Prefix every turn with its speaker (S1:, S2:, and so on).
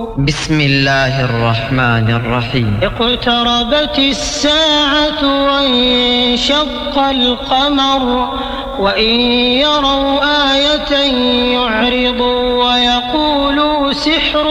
S1: بسم الله الرحمن الرحيم.
S2: اقتربت الساعة وانشق القمر وإن يروا آية يعرضوا ويقولوا سحر